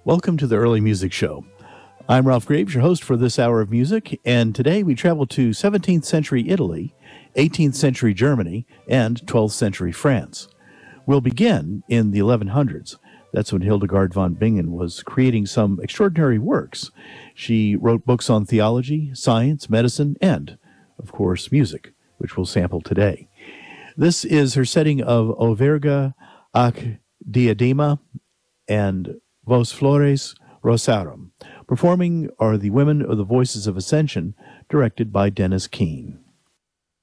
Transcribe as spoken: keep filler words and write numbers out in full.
Welcome to the Early Music Show. I'm Ralph Graves, your host for this hour of music, and today we travel to seventeenth century Italy, eighteenth century Germany, and twelfth century France. We'll begin in the eleven hundreds. That's when Hildegard von Bingen was creating some extraordinary works. She wrote books on theology, science, medicine, and, of course, music, which we'll sample today. This is her setting of O Verga ac Diadema and Vos Flores Rosarum. Performing are the Women of the Voices of Ascension, directed by Dennis Keane.